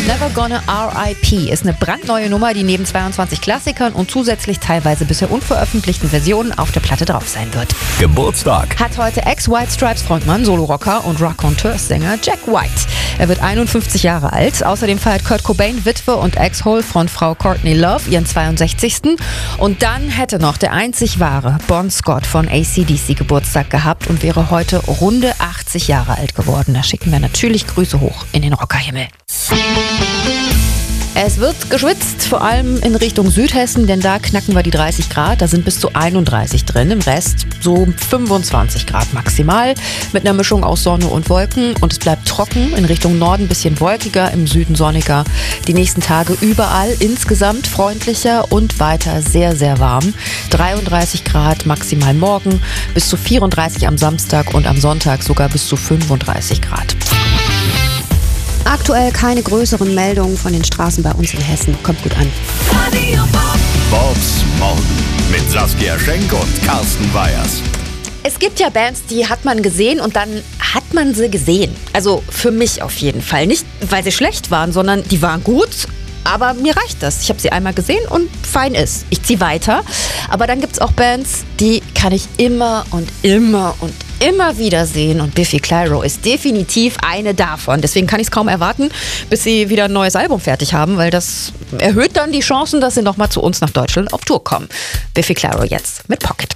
Never Gonna R.I.P. ist eine brandneue Nummer, die neben 22 Klassikern und zusätzlich teilweise bisher unveröffentlichten Versionen auf der Platte drauf sein wird. Geburtstag Hat heute Ex-White Stripes Frontmann, Solo-Rocker und Raconteurs-Sänger Jack White. Er wird 51 Jahre alt. Außerdem feiert Kurt Cobain, Witwe und Ex-Hole-Frontfrau Courtney Love ihren 62. Und dann hätte noch der einzig wahre Bon Scott von AC/DC Geburtstag gehabt und wäre heute runde 80 Jahre alt geworden. Da schicken wir natürlich Grüße hoch in den Rockerhimmel. Es wird geschwitzt, vor allem in Richtung Südhessen, denn da knacken wir die 30 Grad. Da sind bis zu 31 drin, im Rest so 25 Grad maximal mit einer Mischung aus Sonne und Wolken. Und es bleibt trocken, in Richtung Norden ein bisschen wolkiger, im Süden sonniger. Die nächsten Tage überall insgesamt freundlicher und weiter sehr, sehr warm. 33 Grad maximal morgen, bis zu 34 am Samstag und am Sonntag sogar bis zu 35 Grad. Aktuell keine größeren Meldungen von den Straßen bei uns in Hessen. Kommt gut an. Bobs Morgen mit Saskia Schenk und Carsten Weyers. Es gibt ja Bands, die hat man gesehen und dann hat man sie gesehen. Also für mich auf jeden Fall. Nicht, weil sie schlecht waren, sondern die waren gut. Aber mir reicht das. Ich habe sie einmal gesehen und fein ist. Ich ziehe weiter. Aber dann gibt es auch Bands, die kann ich immer und immer und immer wieder sehen. Und Biffy Clyro ist definitiv eine davon. Deswegen kann ich es kaum erwarten, bis sie wieder ein neues Album fertig haben, weil das erhöht dann die Chancen, dass sie nochmal zu uns nach Deutschland auf Tour kommen. Biffy Clyro jetzt mit Pocket.